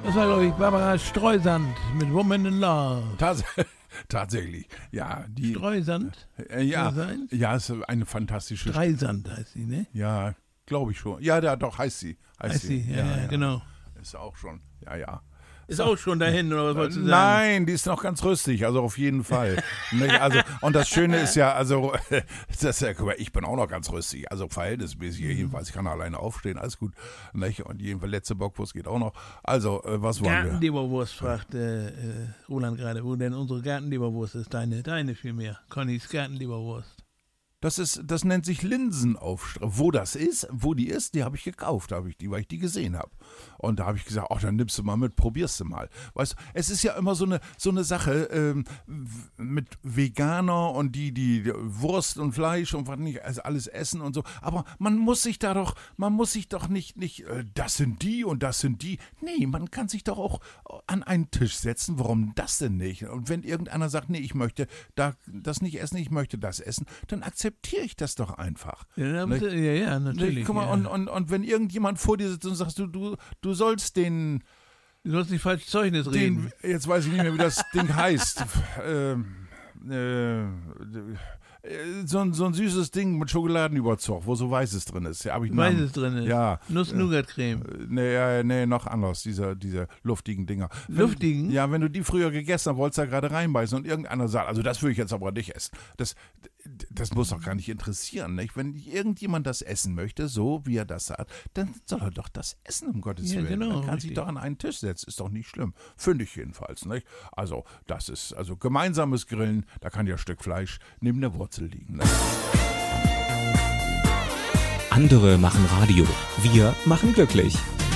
Das war, glaube ich, Barbara Streisand mit Woman in Love. Tatsächlich, ja. Die, Streisand? Ja, ist eine fantastische Streisand heißt sie, ne? Ja, glaube ich schon. Ja, doch, heißt sie. Heißt sie, ja, genau. Ist auch schon, ja. Ist auch schon dahin, oder was wolltest du sagen? Nein, die ist noch ganz rüstig, also auf jeden Fall. Also, und das Schöne ist ja, also, guck mal, ich bin auch noch ganz rüstig, also verhältnismäßig, jedenfalls, ich kann alleine aufstehen, alles gut. Nicht? Und jedenfalls letzte Bockwurst geht auch noch. Also, was wollen wir? Gartenleberwurst, fragt Roland gerade, wo denn unsere Gartenleberwurst ist, deine vielmehr, Connys Gartenleberwurst. Das nennt sich Linsenaufstrich. Wo die ist, die habe ich gekauft, weil ich die gesehen habe. Und da habe ich gesagt, dann nimmst du mal mit, probierst du mal. Weißt du, es ist ja immer so eine Sache mit Veganer und die Wurst und Fleisch und was nicht, also alles essen und so. Aber man muss sich doch nicht, das sind die und das sind die. Nee, man kann sich doch auch an einen Tisch setzen. Warum das denn nicht? Und wenn irgendeiner sagt, nee, ich möchte das nicht essen, ich möchte das essen, dann akzeptiere ich das doch einfach. Ja, natürlich. Guck mal, und wenn irgendjemand vor dir sitzt und sagst, du sollst den... Du sollst nicht falsch Zeugnis reden. Jetzt weiß ich nicht mehr, wie das Ding heißt. So ein süßes Ding mit Schokoladenüberzug, wo so Weißes drin ist. Ja, Weißes drin ist? Ja. Nuss-Nougat-Creme? Nee, noch anders, diese luftigen Dinger. Luftigen? Ja, wenn du die früher gegessen hast, wolltest du da gerade reinbeißen und irgendeiner sagt, also das würde ich jetzt aber nicht essen. Das muss doch gar nicht interessieren, nicht? Wenn irgendjemand das essen möchte, so wie er das sagt, dann soll er doch das essen, um Gottes Willen. Genau, man kann sich doch an einen Tisch setzen, ist doch nicht schlimm. Finde ich jedenfalls, nicht? Also, das ist, gemeinsames Grillen, da kann ja ein Stück Fleisch neben der Wurzel liegen. Nicht? Andere machen Radio, wir machen glücklich.